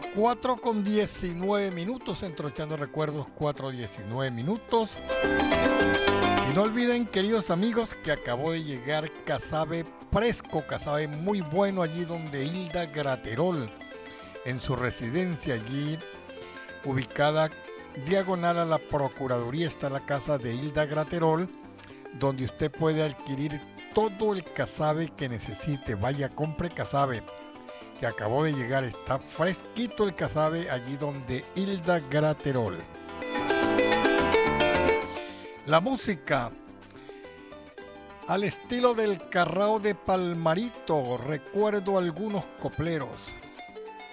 4:19, entrochando recuerdos, 4:19. Y no olviden, queridos amigos, que acabó de llegar casabe fresco, casabe muy bueno allí donde Hilda Graterol, en su residencia allí, ubicada diagonal a la Procuraduría, está la casa de Hilda Graterol, donde usted puede adquirir todo el casabe que necesite. Vaya, compre casabe, que acabó de llegar, está fresquito el casabe allí donde Hilda Graterol. La música al estilo del Carrao de Palmarito, recuerdo algunos copleros.